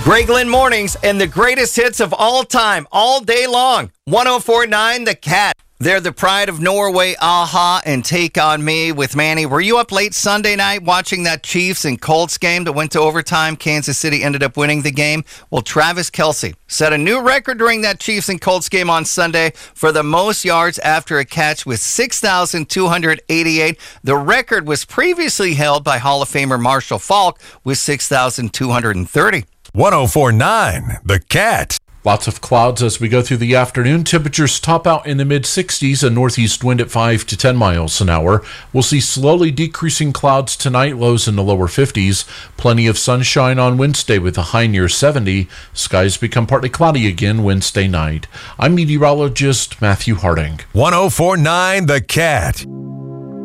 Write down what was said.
Greg Lynn Mornings and the greatest hits of all time, all day long. 104.9 The Cat. They're the pride of Norway, Aha, and Take On Me with Manny. Were you up late Sunday night watching that Chiefs and Colts game that went to overtime? Kansas City ended up winning the game. Well, Travis Kelce set a new record during that Chiefs and Colts game on Sunday for the most yards after a catch with 6,288. The record was previously held by Hall of Famer Marshall Faulk with 6,230. 104.9 The Cat. Lots of clouds as we go through the afternoon. Temperatures top out in the mid-60s, a northeast wind at 5 to 10 miles an hour. We'll see slowly decreasing clouds tonight, lows in the lower 50s. Plenty of sunshine on Wednesday with a high near 70. Skies become partly cloudy again Wednesday night. I'm meteorologist Matthew Harding. 104.9 The Cat.